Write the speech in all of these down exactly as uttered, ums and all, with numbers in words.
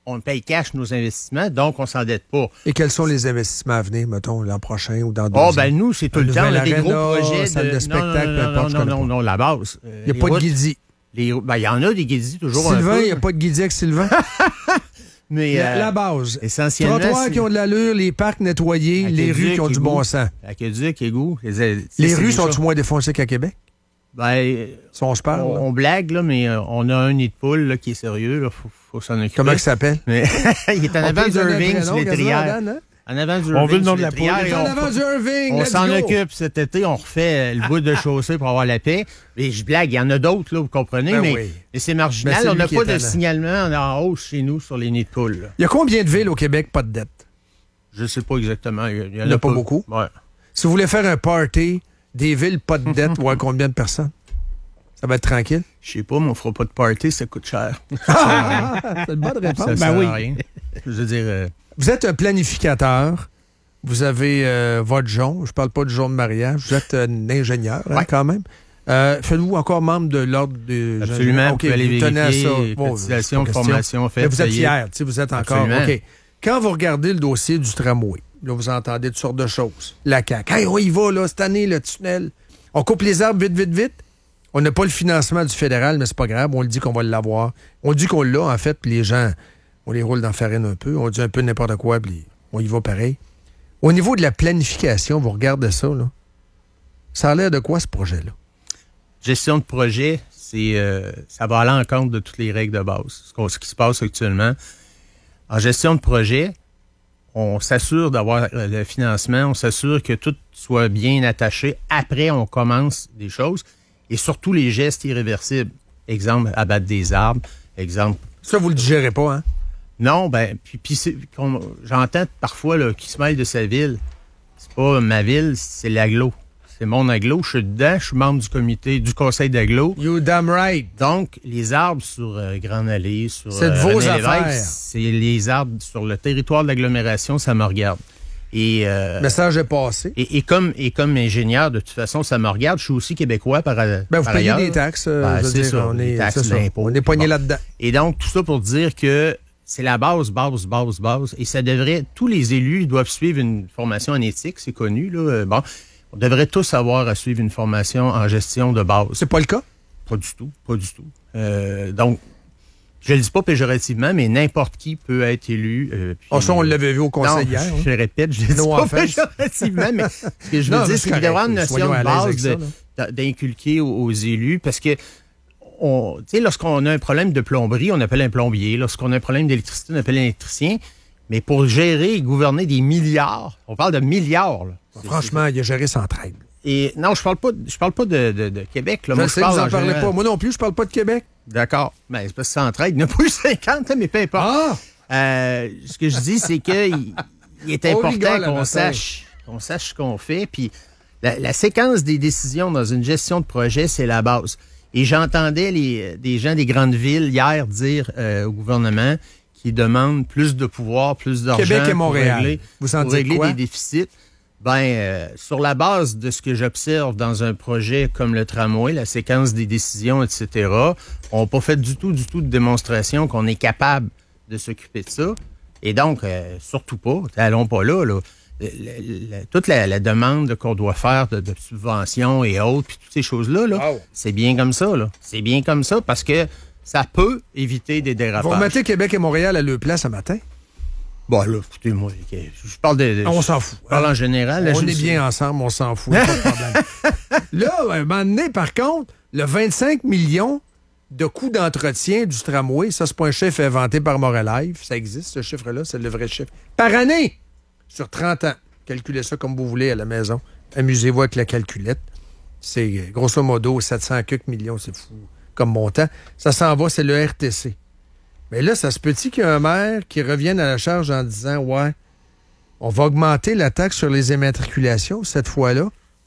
on paye cash nos investissements, donc on s'endette pas. Et quels sont les investissements à venir, mettons, l'an prochain ou dans deux oh, ans? Oh, ben nous, c'est tout le temps, on a des gros projets salle de, de spectacle, non, non, peu importe, non, non, non, non, la base. Il n'y a pas routes, de guidis. Il ben, y en a des guidis, toujours Sylvain, il n'y a peu. pas de guidis avec Sylvain? Mais, la, euh, la base. Essentiellement. Trottoirs qui ont de l'allure, les parcs nettoyés, les rues qui ont du bon sens. Aqueduc, égout. Les, les rues sont-tu moins défoncées qu'à Québec? Ben, si on se parle. On, on blague, là, mais euh, on a un nid de poule là, qui est sérieux. Il faut, faut s'en occuper. Comment il s'appelle? Mais, il est en avant du Irving sur les trières. Hein? En avant du On Irving veut le nom de la poule. En avant du Irving. On s'en occupe cet été. On refait le bout de chaussée pour avoir la paix. Et je blague, il y en a d'autres, là, vous comprenez, ben mais, oui. mais c'est marginal. Ben, on n'a pas de étonnant. signalement en hausse chez nous sur les nids de poule. Là. Il y a combien de villes au Québec pas de dette? Je ne sais pas exactement. Il y, il y en a, a pas, pas beaucoup. Ouais. Si vous voulez faire un party, des villes pas de dette, voir combien de personnes? Ça va être tranquille? Je sais pas, mais on fera pas de party, ça coûte cher. Ah, c'est une bonne réponse. Ça ben sert oui. à rien. Je veux dire... Euh... Vous êtes un planificateur. Vous avez euh, votre jonc. Je parle pas du jonc de mariage. Vous êtes un ingénieur, hein, ouais. quand même. Euh, Faites-vous encore membre de l'ordre des... Absolument. Okay, vous allez vous tenez à ça. Bon, cotisation, formation faite. Vous êtes fier. Vous êtes encore... Absolument. OK. Quand vous regardez le dossier du tramway, là, vous entendez toutes sortes de choses. La C A Q. Hey, on y va, là, cette année, le tunnel. On coupe les arbres vite, vite, vite. On n'a pas le financement du fédéral, mais c'est pas grave. On le dit qu'on va l'avoir. On dit qu'on l'a, en fait, puis les gens, on les roule dans la farine un peu. On dit un peu n'importe quoi, puis on y va pareil. Au niveau de la planification, vous regardez ça, là. Ça a l'air de quoi, ce projet-là? Gestion de projet, c'est euh, ça va à l'encontre de toutes les règles de base. Ce, ce qui se passe actuellement. En gestion de projet, on s'assure d'avoir le financement, on s'assure que tout soit bien attaché. Après, on commence des choses. Et surtout les gestes irréversibles. Exemple, abattre des arbres. Exemple. Ça, vous le digérez pas, hein? Non, ben, puis, puis c'est, j'entends parfois là, qui se mêle de sa ville. C'est pas ma ville, c'est l'agglo. C'est mon agglo. Je suis dedans, je suis membre du comité, du conseil d'agglo. You damn right. Donc, les arbres sur euh, Grande Allée, sur c'est de euh, vos René affaires. Lévesque, c'est les arbres sur le territoire de l'agglomération, ça me regarde. Et, euh, le message est passé. Et, et, comme, et comme ingénieur, de toute façon, ça me regarde. Je suis aussi québécois par, ben, par vous payez ailleurs. des taxes. Euh, ben, je veux c'est dire, ça, on des est, taxes, c'est l'impôt. On est poigné bon. là-dedans. Et donc, tout ça pour dire que c'est la base, base, base, base. Et ça devrait... Tous les élus doivent suivre une formation en éthique, c'est connu, là. Bon, on devrait tous avoir à suivre une formation en gestion de base. C'est pas le cas? Pas du tout, pas du tout. Euh, donc, je le dis pas péjorativement, mais n'importe qui peut être élu. Euh, puis, oh, ça, on l'avait vu au conseil non, hier. Je, je le répète, je le dis no pas offense. péjorativement, mais ce que je veux non, dire, c'est qu'il devrait y avoir une notion de base ça, de, d'inculquer aux, aux élus, parce que on, tu sais, lorsqu'on a un problème de plomberie, on appelle un plombier. Lorsqu'on a un problème d'électricité, on appelle un électricien. Mais pour gérer et gouverner des milliards, on parle de milliards. Là. Bon, franchement, il a géré sans trêve. Et non, je parle pas, je parle pas de, de, de Québec. Là. Je Moi, sais, je parle vous en en parlez général. pas. Moi non plus, je parle pas de Québec. D'accord. Mais c'est parce que sans trade, il n'y en a pas eu cinquante, là, mais peu importe. Ah! Euh, ce que je dis, c'est qu'il il est important rigole, qu'on matin. sache, qu'on sache ce qu'on fait. Puis la, la séquence des décisions dans une gestion de projet, c'est la base. Et j'entendais les, des gens des grandes villes hier dire euh, au gouvernement qu'ils demandent plus de pouvoir, plus d'argent Québec et pour Montréal. régler, Vous pour sentez régler quoi? des déficits. Ben, euh, sur la base de ce que j'observe dans un projet comme le tramway, la séquence des décisions, et cetera, on n'a pas fait du tout, du tout de démonstration qu'on est capable de s'occuper de ça. Et donc, euh, surtout pas, allons pas là, là. Le, le, le, toute la, la demande qu'on doit faire de, de subventions et autres, puis toutes ces choses-là, là, wow. c'est bien comme ça, là. C'est bien comme ça parce que ça peut éviter des dérapages. Vous remettez Québec et Montréal à leur place ce matin? Bon, là, écoutez-moi, je parle de... de on s'en fout. Je parle en général. Là, on je est sais. bien ensemble, on s'en fout, pas de problème. Là, à un moment donné, par contre, le vingt-cinq millions de coûts d'entretien du tramway, ça, c'est pas un chiffre inventé par Moralive. Ça existe, ce chiffre-là, c'est le vrai chiffre. Par année, sur trente ans. Calculez ça comme vous voulez à la maison. Amusez-vous avec la calculette. C'est grosso modo sept cents quelques millions, c'est fou comme montant. Ça s'en va, c'est le R T C. Mais là, ça se peut-il qu'il y ait un maire qui revienne à la charge en disant « Ouais, on va augmenter la taxe sur les immatriculations cette fois-là.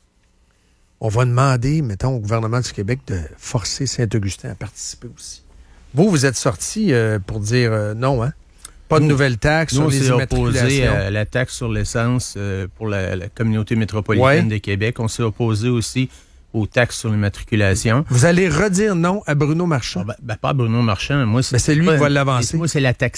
On va demander, mettons, au gouvernement du Québec de forcer Saint-Augustin à participer aussi. » Vous, vous êtes sorti euh, pour dire euh, non, hein? Pas de nouvelles taxes sur nous, les on s'est opposé immatriculations. à la taxe sur l'essence euh, pour la, la communauté métropolitaine ouais. de Québec. On s'est opposé aussi aux taxes sur l'immatriculation. Vous allez redire non à Bruno Marchand? Ah, ben, ben, pas Bruno Marchand. Moi, c'est, ben, c'est lui pas, qui va l'avancer. Moi, c'est la taxe.